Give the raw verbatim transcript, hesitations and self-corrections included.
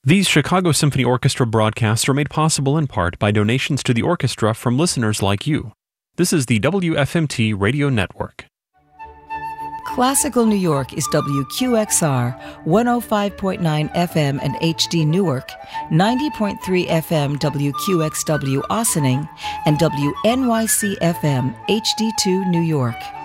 These Chicago Symphony Orchestra broadcasts are made possible in part by donations to the orchestra from listeners like you. This is the W F M T Radio Network. Classical New York is W Q X R, one oh five point nine F M and H D Newark, ninety point three F M W Q X W Ossining, and W N Y C F M H D two New York.